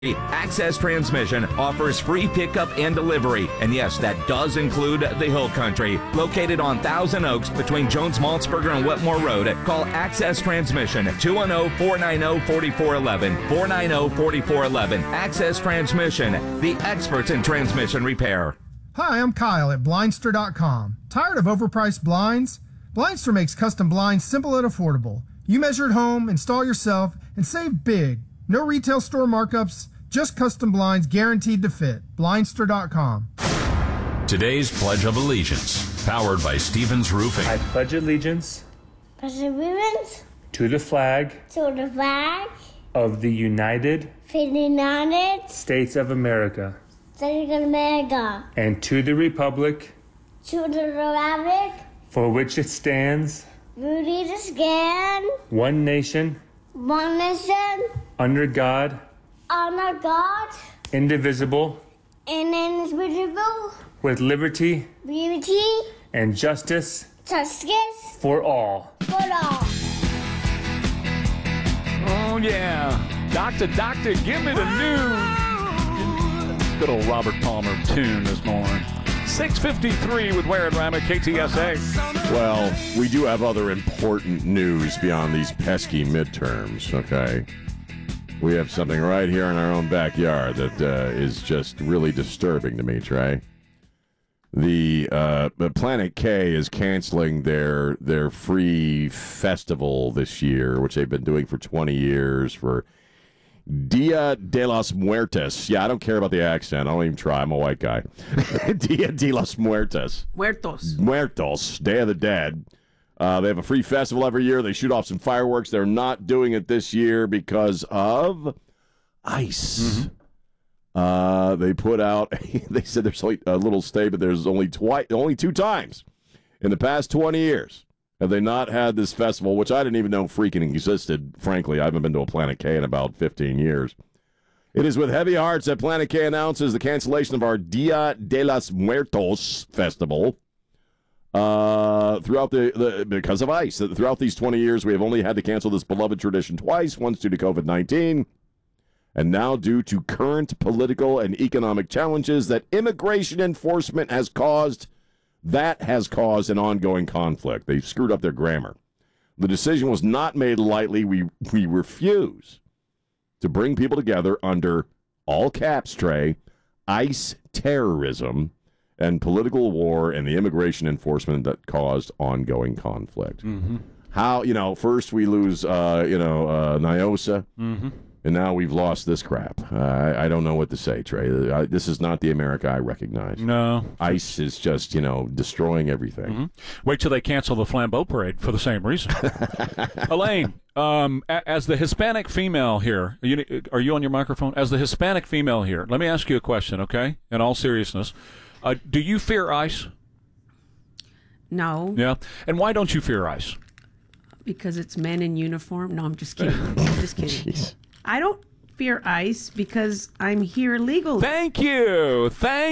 Access Transmission offers free pickup and delivery. And yes, that does include the Hill Country. Located on Thousand Oaks between Jones-Maltzberger and Wetmore Road. Call Access Transmission 210-490-4411. 490-4411. Access Transmission, the experts in transmission repair. Hi, I'm Kyle at Blindster.com. Tired of overpriced blinds? Blindster makes custom blinds simple and affordable. You measure at home, install yourself, and save big. No retail store markups, just custom blinds guaranteed to fit. Blindster.com. Today's Pledge of Allegiance, powered by Stevens Roofing. I pledge allegiance to the flag of the United States of America and to the republic for which it stands, one nation, under God, indivisible, with liberty, and justice, for all. Oh, yeah. Doctor, give me the news. Good old Robert Palmer tune this morning. 6:53 with Ware and Rama, KTSA. Well, we do have other important news beyond these pesky midterms, okay? We have something right here in our own backyard that is just really disturbing to me, Trey. The Planet K is canceling their free festival this year, which they've been doing for 20 years for Dia de los Muertos. Yeah, I don't care about the accent. I don't even try. I'm a white guy. Dia de los Muertos. Muertos. Day of the Dead. They have a free festival every year. They shoot off some fireworks. They're not doing it this year because of ice. Mm-hmm. They put out, they said there's only a little statement. There's only 2 times in the past 20 years have they not had this festival, which I didn't even know freaking existed. Frankly, I haven't been to a Planet K in about 15 years. It is with heavy hearts that Planet K announces the cancellation of our Dia de los Muertos festival. Throughout because of ice. Throughout these 20 years, we have only had to cancel this beloved tradition twice, once due to COVID-19, and now due to current political and economic challenges that immigration enforcement has caused an ongoing conflict. They've screwed up their grammar. The decision was not made lightly. We refuse to bring people together under, all caps, Trey, ICE terrorism and political war and the immigration enforcement that caused ongoing conflict. Mm-hmm. How, first we lose, NIOSA, mm-hmm. and now we've lost this crap. I don't know what to say, Trey. This is not the America I recognize. No. ICE is just, destroying everything. Mm-hmm. Wait till they cancel the Flambeau Parade for the same reason. Elaine, as the Hispanic female here, are you on your microphone? As the Hispanic female here, let me ask you a question, okay? In all seriousness. Do you fear ICE? No. Yeah? And why don't you fear ICE? Because it's men in uniform. No, I'm just kidding. Jeez. I don't fear ICE because I'm here legally. Thank you.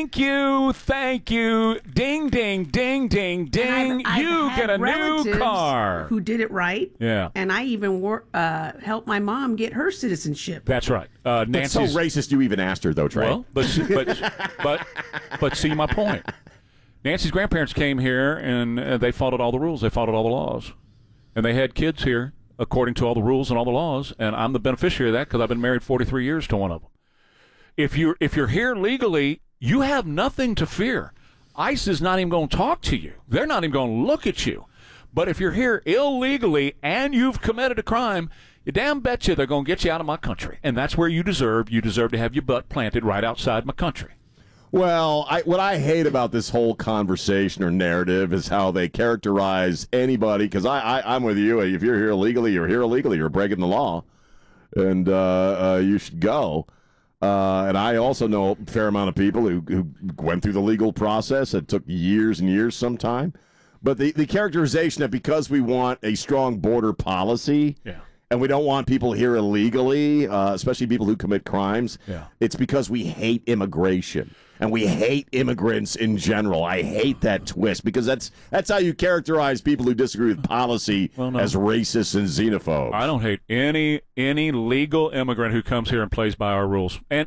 Ding, ding, ding, ding, ding. You get a new car. Who did it right. Yeah. And I even helped my mom get her citizenship. That's right. That's so racist you even asked her, though, Trey. Well, but see my point. Nancy's grandparents came here, and they followed all the rules. They followed all the laws. And they had kids here according to all the rules and all the laws, and I'm the beneficiary of that because I've been married 43 years to one of them. If you're here legally, you have nothing to fear. ICE is not even going to talk to you. They're not even going to look at you. But if you're here illegally and you've committed a crime, you damn betcha they're going to get you out of my country. And that's where you deserve. You deserve to have your butt planted right outside my country. Well, what I hate about this whole conversation or narrative is how they characterize anybody, because I'm with you. If you're here illegally, you're here illegally. You're breaking the law, and you should go. And I also know a fair amount of people who went through the legal process. It took years and years sometime. But the characterization that because we want a strong border policy and we don't want people here illegally, especially people who commit crimes, Yeah. it's because we hate immigration. And we hate immigrants in general. I hate that twist because that's how you characterize people who disagree with policy as racist and xenophobe. I don't hate any legal immigrant who comes here and plays by our rules. And